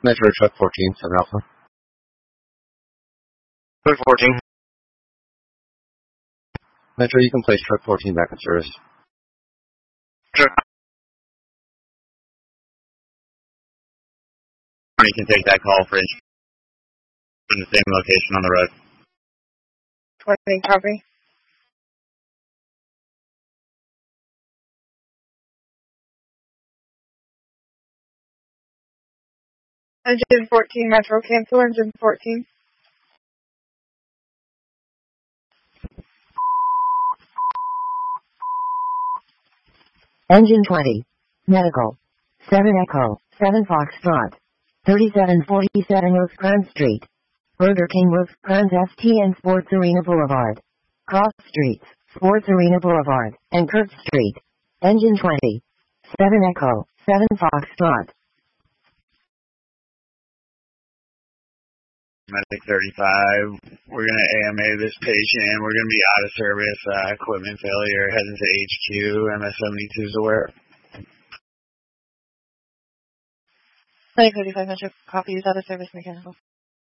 Metro Truck 14, 7 Alpha. Truck 14. Metro, you can place Truck 14 back in service. Sure. You can take that call for in the same location on the road. 20, copy. Engine 14, Metro, cancel engine 14. Engine 20. Medical. 7 Echo, 7 Foxtrot. 3747 Rosecrans Street. Burger King Rosecrans ST and Sports Arena Boulevard. Cross Streets, Sports Arena Boulevard, and Kirk Street. Engine 20. 7 Echo, 7 Foxtrot. Medic 35. We're going to AMA this patient. We're going to be out of service. Equipment failure. Heading to HQ. MS-72 is aware. 935 Metro, copy. Use out of service mechanical.